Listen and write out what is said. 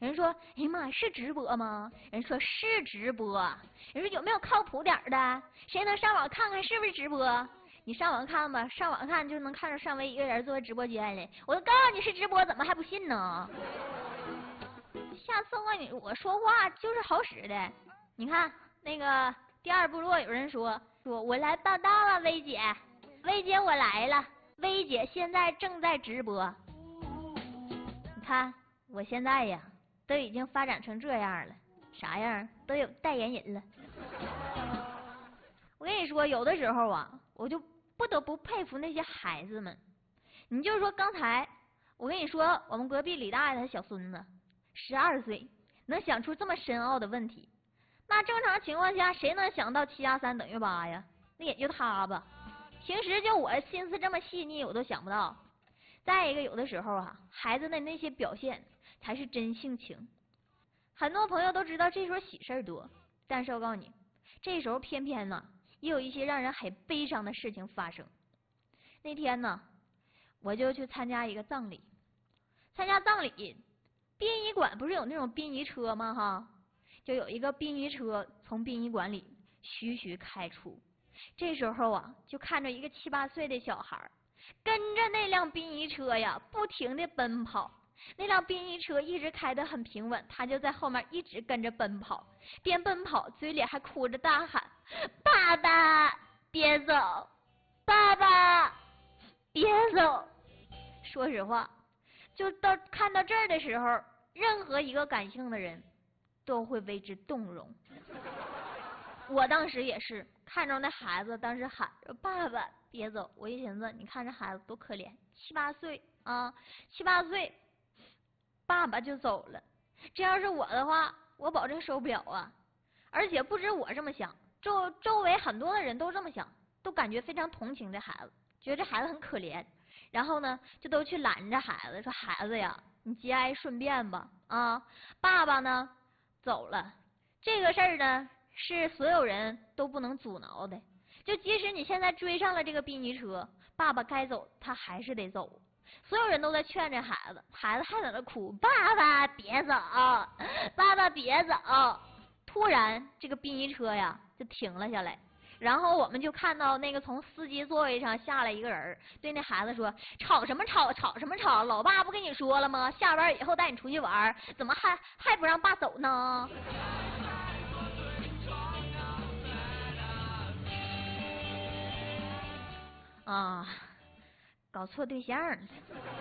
人说，哎呀妈，是直播吗？人说是直播。人说有没有靠谱点的？谁能上网看看是不是直播？你上网看吧，上网看就能看着上围一个人坐在直播间里。我都告诉你是直播，怎么还不信呢？下次我说话就是好使的。你看那个第二部落有人说我来报道了，薇姐，薇姐我来了，薇姐现在正在直播。你看我现在呀都已经发展成这样了，啥样都有代言人了。我跟你说，有的时候啊，我就不得不佩服那些孩子们。你就说刚才我跟你说，我们隔壁李大爷他小孙子12岁，能想出这么深奥的问题，那正常情况下谁能想到7加3等于8呀？那也就他吧。平时就我心思这么细腻，我都想不到。再一个，有的时候啊，孩子的那些表现才是真性情。很多朋友都知道这时候喜事多，但是我告诉你，这时候偏偏呢也有一些让人很悲伤的事情发生。那天呢，我就去参加一个葬礼。参加葬礼，殡仪馆不是有那种殡仪车吗？哈，就有一个殡仪车从殡仪馆里徐徐开出。这时候啊，就看着一个7、8岁的小孩跟着那辆殡仪车呀，不停的奔跑。那辆殡仪车一直开得很平稳，他就在后面一直跟着奔跑，边奔跑嘴里还哭着大喊：“爸爸，别走！爸爸，别走！”说实话，就看到这儿的时候，任何一个感性的人都会为之动容。我当时也是看着那孩子，当时喊着“爸爸别走”，我一寻思，你看这孩子多可怜，7、8岁啊，7、8岁，爸爸就走了。这要是我的话，我保证受不了啊！而且不止我这么想，周围很多的人都这么想，都感觉非常同情这孩子，觉得这孩子很可怜。然后呢，就都去拦着孩子，说：“孩子呀，你节哀顺变吧，啊，爸爸呢走了，这个事儿呢。”是所有人都不能阻挠的，就即使你现在追上了这个殡仪车，爸爸该走他还是得走。所有人都在劝这孩子，孩子还在那哭：“爸爸别走，爸爸别走。”突然这个殡仪车呀就停了下来，然后我们就看到那个从司机座位上下来一个人，对那孩子说：“吵什么吵，吵什么吵？老爸不跟你说了吗？下班以后带你出去玩，怎么还不让爸走呢？”啊，搞错对象了。